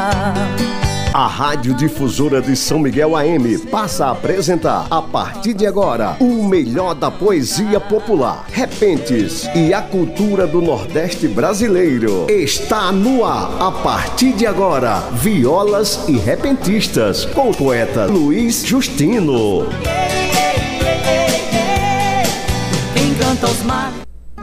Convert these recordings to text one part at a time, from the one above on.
A Rádio Difusora de São Miguel AM passa a apresentar, a partir de agora, o melhor da poesia popular, repentes e a cultura do Nordeste brasileiro. Está no ar, a partir de agora, Violas e Repentistas, com o poeta Luiz Justino. Quem canta os mares.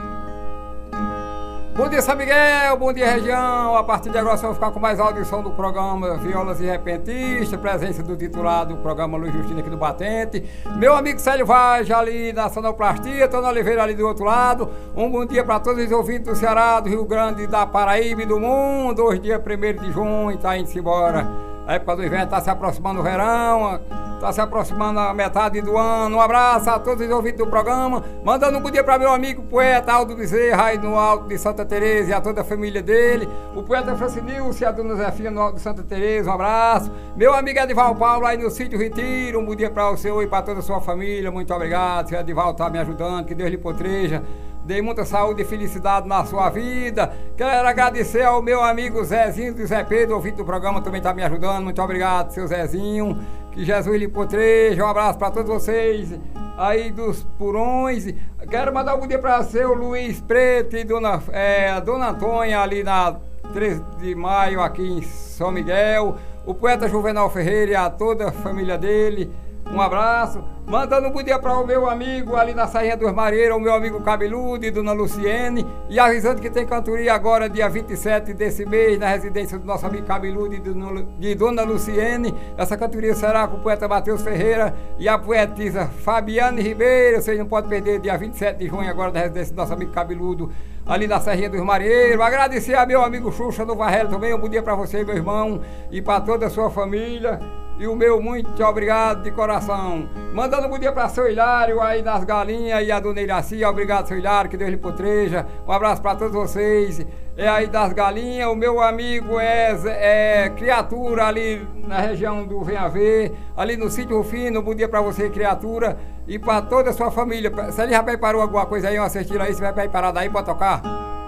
Bom dia, São Miguel, bom dia, região. A partir de agora vocês vão ficar com mais audição do programa Violas e Repentistas, presença do titular do programa Luiz Justino aqui do Batente, meu amigo Célio Vaz ali na Sonoplastia, Tony Oliveira ali do outro lado. Um bom dia para todos os ouvintes do Ceará, do Rio Grande, da Paraíba e do mundo. Hoje, dia 1º de junho, tá indo-se embora. A época do inverno tá se aproximando o verão, tá se aproximando a metade do ano. Um abraço a todos os ouvintes do programa, mandando um bom dia para meu amigo poeta Aldo Bezerra, aí no Alto de Santa Teresa, e a toda a família dele. O poeta Francinilce e a dona Zefinha no Alto de Santa Teresa, um abraço. Meu amigo Edival Paulo aí no Sítio Retiro, um bom dia para o senhor e para toda a sua família. Muito obrigado, senhor Edival tá me ajudando, que Deus lhe potreja. Dei muita saúde e felicidade na sua vida. Quero agradecer ao meu amigo Zezinho do Zé Pedro, ouvinte do programa, também está me ajudando. Muito obrigado, seu Zezinho. Que Jesus lhe potreja. Um abraço para todos vocês aí dos Purões. Quero mandar um bom dia para seu Luiz Preto e dona Antônia ali na 13 de maio aqui em São Miguel. O poeta Juvenal Ferreira e a toda a família dele. Um abraço, mandando um bom dia para o meu amigo ali na Serrinha dos Mareiros, o meu amigo Cabeludo e Dona Luciene, e avisando que tem cantoria agora dia 27 desse mês na residência do nosso amigo Cabeludo e de Dona Luciene. Essa cantoria será com o poeta Matheus Ferreira e a poetisa Fabiane Ribeiro. Vocês não podem perder, dia 27 de junho agora na residência do nosso amigo Cabeludo ali na Serrinha dos Mareiros. Agradecer a meu amigo Xuxa do Varrelo também, um bom dia para você, meu irmão, e para toda a sua família. E o meu muito obrigado de coração. Mandando um bom dia para seu Hilário aí das galinhas e a dona Iracia. Obrigado, seu Hilário, que Deus lhe potreja. Um abraço para todos vocês. É aí das galinhas. O meu amigo é Criatura ali na região do Venha Ver, ali no Sítio Rufino. Um bom dia para você, Criatura, e para toda a sua família. Se ele já preparou alguma coisa aí, uma cestilha aí, se vai preparar daí para tocar.